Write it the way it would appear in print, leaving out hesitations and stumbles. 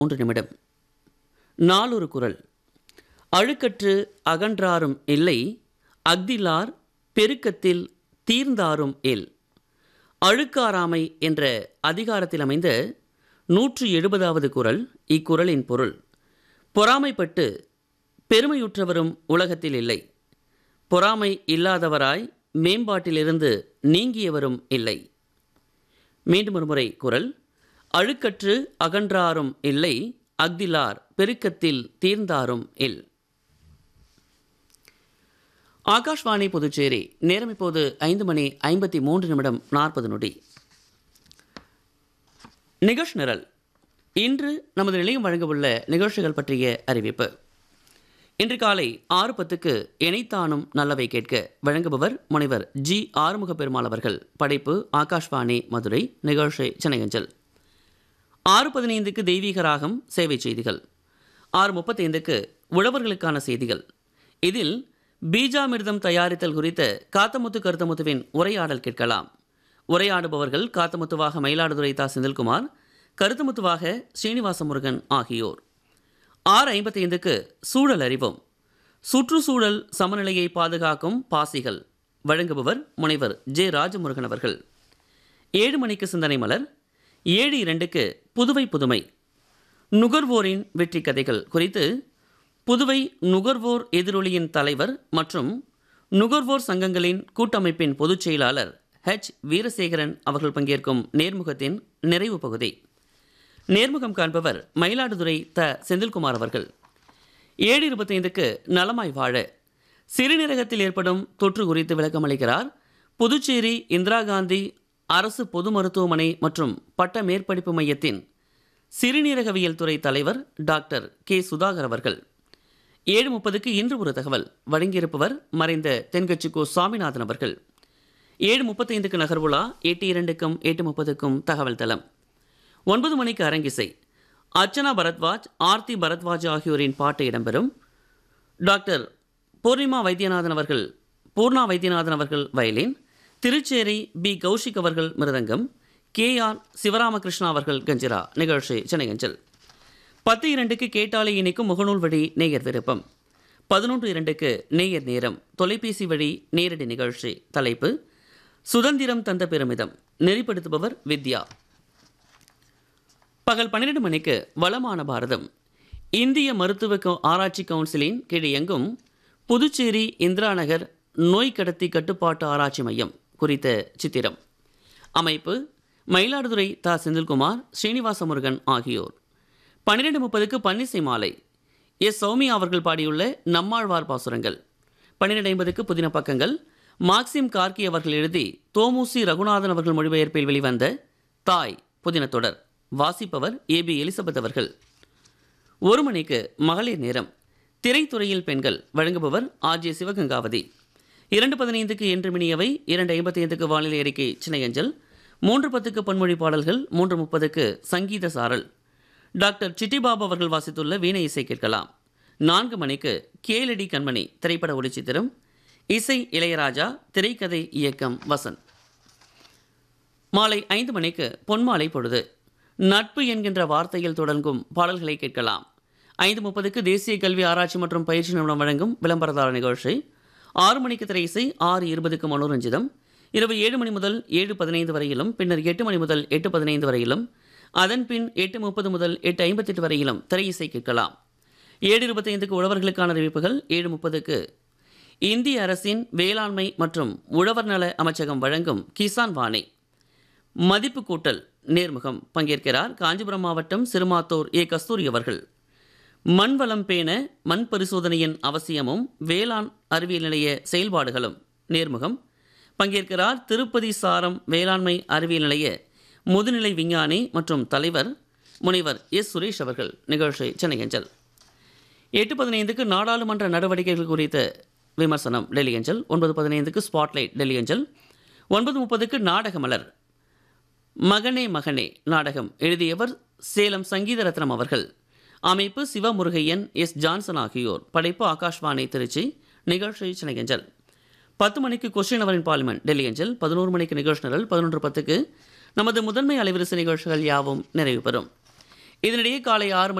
3 நிமிடம். நாளொரு குறள். அழுக்கற்று அகன்றாரும் இல்லை, அஃதிலார் பெருக்கத்தில் தீர்ந்தாரும் இல். அழுக்காராமை என்ற அதிகாரத்தில் அமைந்த 170வது குறள். இக்குறளின் பொருள்: பொறாமைப்பட்டு பெருமையுற்றவரும் உலகத்தில் இல்லை, பொறாமை இல்லாதவராய் மேம்பாட்டிலிருந்து நீங்கியவரும் இல்லை. மீண்டும் ஒருமுறை குறள். அழுக்கற்று அகன்றாரும் இல்லை, அஃதிலார் பெருக்கத்தில் தீர்ந்தாரும் இல். ஆகாஷ்வாணி புதுச்சேரி. நேரம் இப்போது 5:53:40. நிகழ்ச்சி நிரல். இன்று நமது நிலையம் வழங்கவுள்ள நிகழ்ச்சிகள் பற்றிய அறிவிப்பு. இன்று காலை 6:10 இணைத்தானும் நல்லவை கேட்க வழங்குபவர் முனைவர் ஜி. ஆறுமுக பெருமாள் அவர்கள். படைப்பு ஆகாஷ்வாணி மதுரை. நிகழ்ச்சி சென்னையஞ்சல். 6:15 தெய்வீக ராகம் சேவை செய்திகள். 6:35 உழவர்களுக்கான செய்திகள். இதில் பீஜாமிர்தம் தயாரித்தல் குறித்த காத்தமுத்து கருத்தமுத்துவின் உரையாடல் கேட்கலாம். உரையாடுபவர்கள் காத்தமுத்துவாக மயிலாடுதுறை தா. செந்தில்குமார், கருத்தமுத்துவாக ஸ்ரீனிவாச முருகன் ஆகியோர். 6:55 சூழல் அறிவோம். சுற்றுச்சூழல் சமநிலையை பாதுகாக்கும் பாசிகள். வழங்குபவர் முனைவர் ஜே. ராஜமுருகன் அவர்கள். 7 மணிக்கு சிந்தனை மலர். 7:02 புதுவை புதுமை. நுகர்வோரின் வெற்றி கதைகள் குறித்து புதுவை நுகர்வோர் எதிரொலியின் தலைவர் மற்றும் நுகர்வோர் சங்கங்களின் கூட்டமைப்பின் பொதுச் செயலாளர் H. வீரசேகரன் அவர்கள் பங்கேற்கும் நேர்முகத்தின் நிறைவு பகுதி. நேர்முகம் காண்பவர் மயிலாடுதுறை த. செந்தில்குமார் அவர்கள். 7:25 நலமாய் வாழ. சிறுநீரகத்தில் ஏற்படும் தொற்று குறித்து விளக்கமளிக்கிறார் புதுச்சேரி இந்திரா காந்தி அரசு பொது மருத்துவமனை மற்றும் பட்ட மேற்படிப்பு மையத்தின் சிறுநீரகவியல் துறை தலைவர் டாக்டர் கே. சுதாகர் அவர்கள். 7:30 இன்று ஒரு தகவல். வழங்கியிருப்பவர் மறைந்த தென்கட்சிக்கோ சாமிநாதன் அவர்கள். 7:35 நகர்வுலா. 8:02 8:30 தகவல் தளம். 9 மணிக்கு அரங்கிசை. அர்ச்சனா பரத்வாஜ், ஆர்த்தி பரத்வாஜ் ஆகியோரின் பாட்டு இடம்பெறும். டாக்டர் பூர்ணா வைத்தியநாதன் அவர்கள் வயலின், திருச்சேரி பி. கௌஷிக் அவர்கள் மிருதங்கம், K.R. சிவராமகிருஷ்ணா அவர்கள் கஞ்சிரா. நிகழ்ச்சி சென்னையஞ்சல். 10:02 கேட்டாலே இணைக்கும் முகநூல் வழி நேயர் விருப்பம். 11:02 நேயர் நேரம். தொலைபேசி வழி நேரடி நிகழ்ச்சி. தலைப்பு சுதந்திரம் தந்த பெருமிதம். நெறிப்படுத்துபவர் வித்யா. பகல் 12 மணிக்கு வளமான பாரதம். இந்திய மருத்துவ ஆராய்ச்சி கவுன்சிலின் கீழ் இயங்கும் புதுச்சேரி இந்திரா நகர் நோய் கடத்தி கட்டுப்பாட்டு ஆராய்ச்சி மையம் குறித்த சித்திரம். அமைப்பு மயிலாடுதுறை தா. செந்தில்குமார், ஸ்ரீனிவாச முருகன் ஆகியோர். 12:30 பன்னிசை மாலை. எஸ். சௌமியா அவர்கள் பாடியுள்ள நம்மாழ்வார் பாசுரங்கள். 12:50 புதின பக்கங்கள். மார்க்சிம் கார்கி அவர்கள் எழுதி தோமுசி ரகுநாதன் அவர்கள் மொழிபெயர்ப்பில் வெளிவந்த தாய் புதின தொடர். வாசிப்பவர் ஏ.பி. எலிசபெத் அவர்கள். 1 மணிக்கு மகளிர் நேரம். திரைத்துறையில் பெண்கள். வழங்குபவர் ஆர்.ஜே. சிவகங்காவதி. 2:15 என்று மினியவை. 2:55 வானிலை அறிக்கை சென்னையஞ்சல். 3:10 பன்மொழி பாடல்கள். 3:30 சங்கீத சாரல். டாக்டர் சிட்டிபாபு அவர்கள் வாசித்துள்ள வீணை இசை கேட்கலாம். 4 மணிக்கு கேளடி கண்மணி திரைப்பட ஒளிச்சித்திரம். இசை இளையராஜா. திரைக்கதை இயக்கம் வசன். மாலை 5 மணிக்கு பொன்மாலை பொழுது. நட்பு என்கின்ற வார்த்தையில் தொடங்கும் பாடல்களை கேட்கலாம். 5:30 தேசிய கல்வி ஆராய்ச்சி மற்றும் பயிற்சி நிறுவனம் வழங்கும் விளம்பரதார நிகழ்ச்சி. 6 மணிக்கு திரை இசை. 6:20 மனோரஞ்சிதம். இரவு 7 மணி முதல் 7:15 வரையிலும், பின்னர் 8 மணி முதல் 8:15 வரையிலும், அதன் பின் 8:30 முதல் 8:58 வரையிலும் திரை இசை கேட்கலாம். 7:25 உழவர்களுக்கான அறிவிப்புகள். 7:30 இந்திய அரசின் வேளாண்மை மற்றும் உழவர் நல அமைச்சகம் வழங்கும் கிசான் வாணி மதிப்பு கூட்டல் நேர்முகம். பங்கேற்கிறார் காஞ்சிபுரம் மாவட்டம் சிறுமாத்தூர் ஏ. கஸ்தூரி அவர்கள். மண் வளம் பேண மண் பரிசோதனையின் அவசியமும் வேளாண் அறிவியல் நிலைய செயல்பாடுகளும் நேர்முகம். பங்கேற்கிறார் திருப்பதி சாரம் வேளாண்மை அறிவியல் நிலைய முதுநிலை விஞ்ஞானி மற்றும் தலைவர் முனைவர் எஸ். சுரேஷ் அவர்கள். நிகழ்ச்சி சென்னையஞ்சல். 8:15 நாடாளுமன்ற நடவடிக்கைகள் குறித்த விமர்சனம் டெல்லி அஞ்சல். 9:15 ஸ்பாட்லைட் டெல்லி அஞ்சல். 9:30 நாடக மலர். மகனே மகனே நாடகம் எழுதியவர் சேலம் சங்கீத ரத்னம் அவர்கள். அமைப்பு சிவமுருகையன், எஸ். ஜான்சன் ஆகியோர். படைப்பு ஆகாஷ்வாணி திருச்சி. நிகழ்ச்சி சென்னையஞ்சல். 10 மணிக்கு கொஸ்டின் அவரின் பார்லிமெண்ட் டெல்லி அஞ்சல். 11 மணிக்கு நிகழ்ச்சி நிரல். 11:10 நமது முதன்மை அலைவரிசை நிகழ்ச்சிகள் யாவும் நிறைவு பெறும். இதனிடையே காலை 6